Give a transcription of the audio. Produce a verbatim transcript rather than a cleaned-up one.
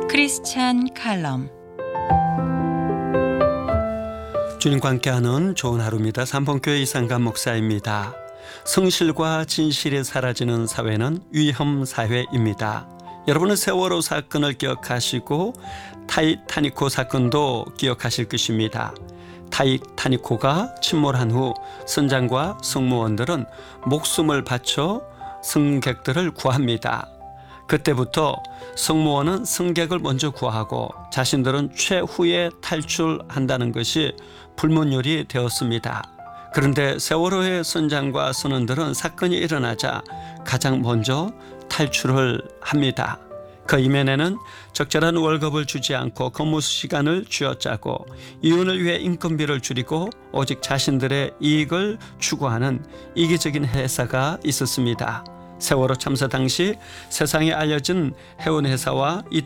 크리스찬 칼럼. 주님과 함께하는 좋은 하루입니다. 삼봉교회 이상감 목사입니다. 성실과 진실이 사라지는 사회는 위험 사회입니다. 여러분은 세월호 사건을 기억하시고 타이타니코 사건도 기억하실 것입니다. 타이타니코가 침몰한 후 선장과 승무원들은 목숨을 바쳐 승객들을 구합니다. 그때부터 승무원은 승객을 먼저 구하고 자신들은 최후에 탈출한다는 것이 불문율이 되었습니다. 그런데 세월호의 선장과 선원들은 사건이 일어나자 가장 먼저 탈출을 합니다. 그 이면에는 적절한 월급을 주지 않고 근무 시간을 쥐어짜고 이윤을 위해 인건비를 줄이고 오직 자신들의 이익을 추구하는 이기적인 회사가 있었습니다. 세월호 참사 당시 세상에 알려진 해운회사와